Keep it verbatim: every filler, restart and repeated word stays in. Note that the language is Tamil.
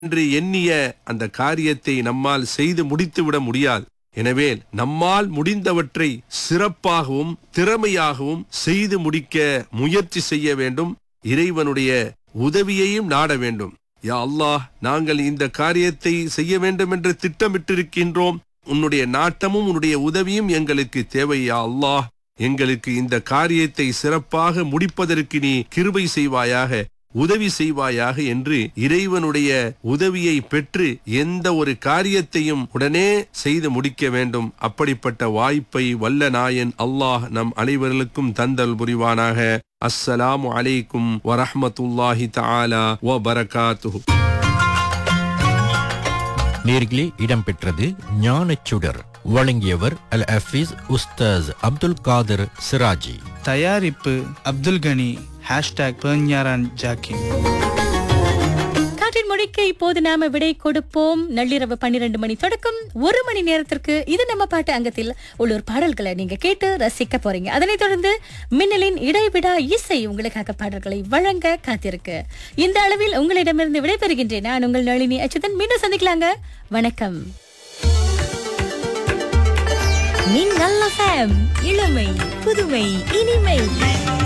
என்று எண்ணிய அந்த காரியத்தை நம்மால் செய்து முடித்துவிட முடியாது. எனவே நம்மால் முடிந்தவற்றை சிறப்பாகவும் திறமையாகவும் செய்து முடிக்க முயற்சி செய்ய வேண்டும். இறைவனுடைய உதவியையும் நாட வேண்டும். யா அல்லாஹ், நாங்கள் இந்த காரியத்தை செய்ய வேண்டும் என்று திட்டமிட்டிருக்கின்றோம். உன்னுடைய நாட்டமும் உன்னுடைய உதவியும் எங்களுக்கு தேவை. யா அல்லாஹ், எங்களுக்கு இந்த காரியத்தை சிறப்பாக முடிப்பதற்கு நீ கிருபை செய்வாயாக, உதவி செய்வாயாக என்று இறைவனுடைய உதவியை பெற்று எந்த ஒரு காரியத்தையும் உடனே செய்து முடிக்க வேண்டும். அப்படிப்பட்ட வாய்ப்பை வல்ல நாயன் அல்லாஹ் நம் அனைவர்களுக்கும் தந்தல் புரிவானாக. அஸ்ஸலாமு அலைக்கும் வரஹ்மத்துல்லாஹி தஆலா வ பரகாத்துஹு. நேர்களே, இடம்பெற்றது ஞானச்சுடர். வழங்கியவர் அல் ஹஃபீஸ் உஸ்தாஸ் அப்துல் காதர் சிராஜி. தயாரிப்பு அப்துல் கனி. ஹேஷ்டாக் பெர்ஞாரான் ஜாக்கிம். காற்றின் மொழிக்கு இப்போது நாம விடை கொடுப்போம். நள்ளிரவு பன்னிரண்டு மணி தொடக்கம் ஒரு மணி நேரத்திற்கு இது நம்ம பாட்டு அங்கத்தில் உள்ளூர் பாடல்களை நீங்க கேட்டு ரசிக்க போறீங்க. அதனைத் தொடர்ந்து மின்னலின் இடைவிடா இசை உங்களுக்காக பாடல்களை வழங்க காத்திருக்கு. இந்த அளவில் உங்களிடமிருந்து விடைபெறுகின்றேன். நான் உங்கள் நளினி அச்சுதன். மீண்டும் சந்திக்கலாங்க. வணக்கம். மின்னல் எஃப்எம், இளமை புதுமை இனிமை.